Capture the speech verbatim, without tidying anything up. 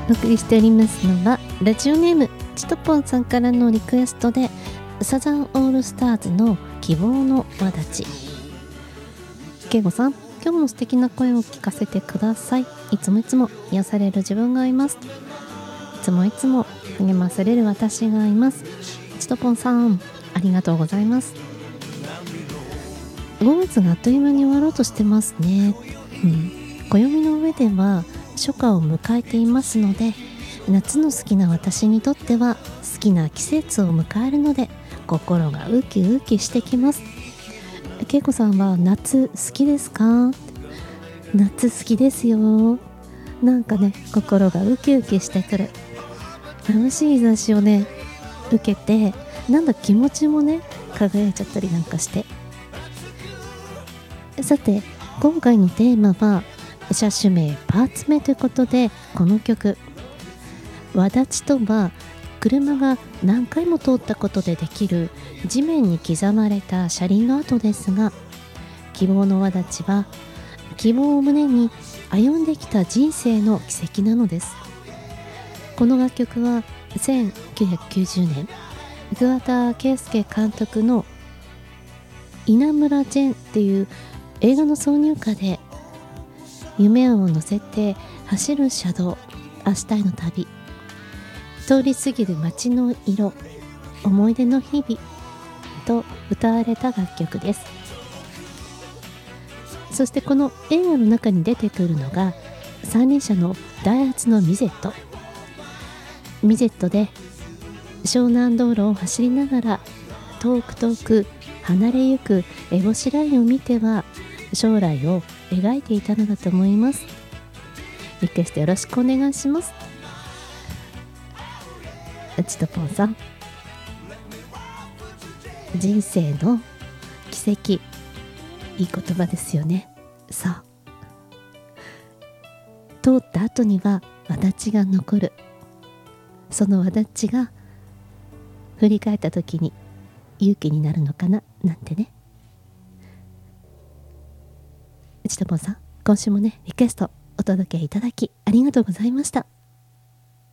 お送りしておりますのはラジオネームちとぽんさんからのリクエストでサザンオールスターズの希望の輪立ち。けいごさん、今日も素敵な声を聞かせてください。いつもいつも癒される自分がいます。いつもいつも励まされる私がいます。ちとぽんさん、ありがとうございます。ごがつがあっという間に終わろうとしてますね、うん、暦の上では初夏を迎えていますので、夏の好きな私にとっては好きな季節を迎えるので心がウキウキしてきます。けいこさんは夏好きですか？夏好きですよ。なんかね、心がウキウキしてくる楽しい日差しをね受けて、なんだ気持ちもね輝いちゃったりなんかして。さて今回のテーマは車種名パーツ名ということで、この曲輪立ちとは車が何回も通ったことでできる地面に刻まれた車輪の跡ですが、希望の輪立ちは希望を胸に歩んできた人生の軌跡なのです。この楽曲はせんきゅうひゃくきゅうじゅうねん桑田佳祐監督の稲村ジェーンっていう映画の挿入歌で、夢を乗せて走る車道、明日への旅、通り過ぎる街の色、思い出の日々と歌われた楽曲です。そしてこの映画の中に出てくるのが三輪車のダイハツのミゼット。ミゼットで湘南道路を走りながら遠く遠く離れゆく烏帽子ラインを見ては将来を描いていたのだと思います。リクエストよろしくお願いします。ちとぽんさん、人生の奇跡、いい言葉ですよね。さあ、通った後には輪立ちが残る。その輪立ちが振り返った時に勇気になるのかななんてね。ちとぽんさん、今週もねリクエストお届けいただきありがとうございました。